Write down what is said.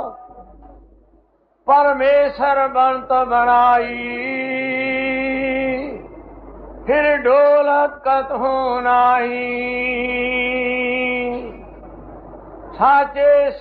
परमेश्वर बनत बनाई, फिर ढोलक कतहु नाही। साचे